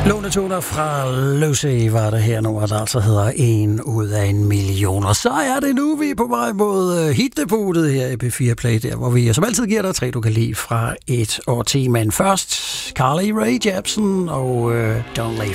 Lånetoner fra Lucy var det her nummer, der altså hedder 1 ud af 1 million. Og så er det nu, vi er på vej mod hitdebutet her i P4 Play, der hvor vi som altid giver dig 3, du kan lide fra et årti. Men først Carly Rae Jepsen og Don't Leave